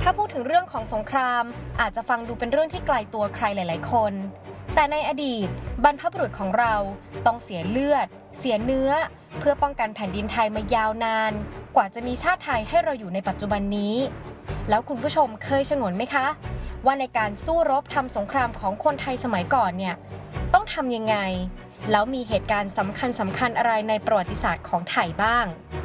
ถ้าพูดถึงเรื่องของสงครามอาจจะฟังดูเป็นเรื่องที่ไกลตัวใครหลายๆคนแต่ในอดีตบรรพบุรุษของเราต้องเสียเลือดเสียเนื้อเพื่อป้องกันแผ่นดินไทยมายาวนานกว่าจะมีชาติไทยให้เราอยู่ในปัจจุบันนี้แล้วคุณผู้ชมเคยฉงนไหมคะว่าในการสู้รบทำสงครามของคนไทยสมัยก่อนเนี่ยต้องทำยังไงแล้วมีเหตุการณ์สำคัญอะไรในประวัติศาสตร์ของไทยบ้าง